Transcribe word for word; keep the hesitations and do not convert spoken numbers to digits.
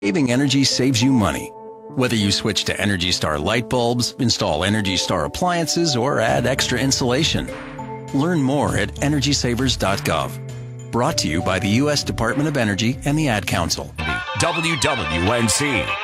Saving energy saves you money. Whether you switch to Energy Star light bulbs, install Energy Star appliances, or add extra insulation. Learn more at energy savers dot gov. Brought to you by the U S Department of Energy and the Ad Council. W W N C.